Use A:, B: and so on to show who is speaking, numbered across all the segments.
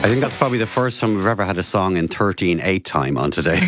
A: I think that's probably the first time we've ever had a song in 13/8 time on Today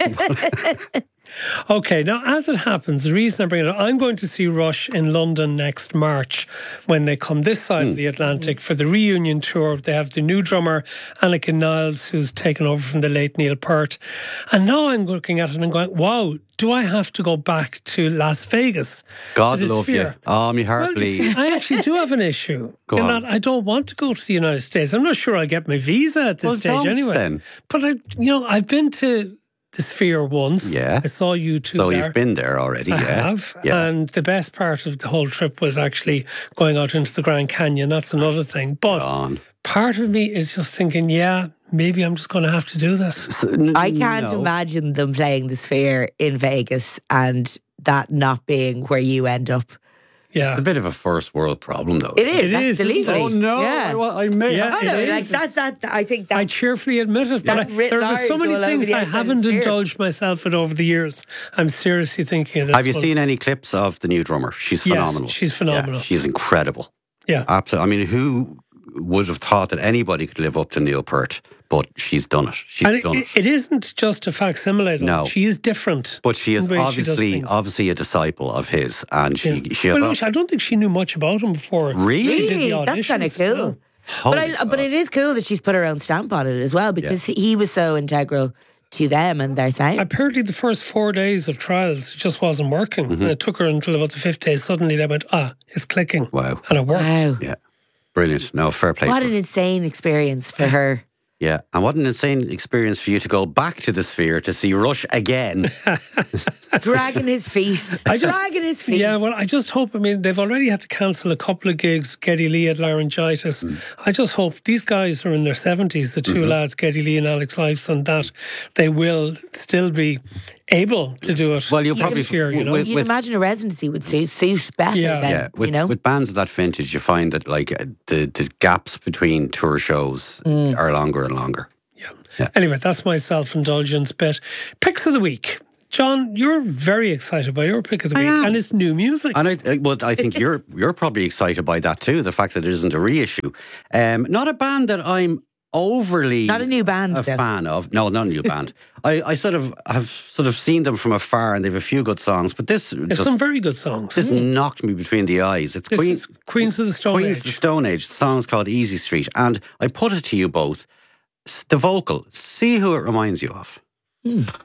A: FM.
B: Okay, now as it happens, the reason I bring it up, I'm going to see Rush in London next March when they come this side of the Atlantic for the reunion tour. They have the new drummer, Anneke Niles, who's taken over from the late Neil Peart. And now I'm looking at it and going, wow, do I have to go back to Las Vegas?
A: God love you. Oh, my heart bleeds.
B: I actually do have an issue.
A: Go on.
B: That I don't want to go to the United States. I'm not sure I'll get my visa at this stage
A: don't
B: anyway.
A: then.
B: But I've been to the Sphere once.
A: Yeah.
B: I saw you two
A: So
B: there.
A: you've been there already,
B: I
A: yeah.
B: have.
A: Yeah.
B: And the best part of the whole trip was actually going out into the Grand Canyon. That's another thing. But part of me is just thinking, maybe I'm just going to have to do this.
C: I can't imagine them playing the Sphere in Vegas and that not being where you end up.
B: Yeah.
A: It's a bit of a first world problem, though.
C: It is,
B: It is, isn't
C: absolutely.
B: it?
A: Oh, no.
C: Yeah.
A: I may
B: Yeah.
A: have
C: Oh, no,
B: It
C: like
B: is.
C: that, I think that.
B: I cheerfully admit it, but
C: That's writ
B: there are so
C: large
B: many
C: all over
B: things
C: the
B: I
C: outside
B: haven't
C: of the Sphere.
B: indulged myself in over the years. I'm seriously thinking of this.
A: Have you
B: one.
A: seen any clips of the new drummer? She's phenomenal.
B: Yes, she's phenomenal.
A: Yeah, she's incredible.
B: Yeah.
A: Absolutely. I mean, who would have thought that anybody could live up to Neil Peart? But she's done it. She's
B: And
A: done it.
B: it isn't just a facsimile, though.
A: No.
B: She is different.
A: But she is
B: in the way she does things.
A: obviously a disciple of his, and she
B: Well, I don't think she knew much about him before.
A: Really?
B: She did the
C: Really? That's kind of
B: auditions.
C: cool.
A: Holy
C: But it is cool that she's put her own stamp on it as well because he was so integral to them and their sound.
B: Apparently, the first 4 days of trials it just wasn't working. And it took her until about the 5th day. Suddenly, they went, it's clicking.
A: Wow.
B: And it worked.
C: Wow.
A: Yeah. Brilliant. No, fair play.
C: What an insane experience for her.
A: Yeah. And what an insane experience for you to go back to the Sphere to see Rush again.
C: Dragging his feet. Dragging his feet.
B: Yeah, well, I just hope, they've already had to cancel a couple of gigs. Geddy Lee had laryngitis. I just hope these guys are in their 70s, the two lads, Geddy Lee and Alex Lifeson, that they will still be able to do it.
A: Well, you'll probably
B: next year, you know.
C: You'd imagine a residency would suit better then,
A: with bands of that vintage, you find that like the gaps between tour shows are longer and longer.
B: Yeah. Anyway, that's my self-indulgence bit. Picks of the week. John, you're very excited by your pick of the week, and it's new music.
A: And I think you're probably excited by that too. The fact that it isn't a reissue. Not a band that I'm overly
C: not a new band,
A: a fan of. No, not a new band. I have seen them from afar, and they have a few good songs. But there's
B: some very good songs.
A: This knocked me between the eyes. It's
B: Queens of the Stone Age.
A: Queens of the Stone Age. The song's called Easy Street, and I put it to you both. The vocal. See who it reminds you of.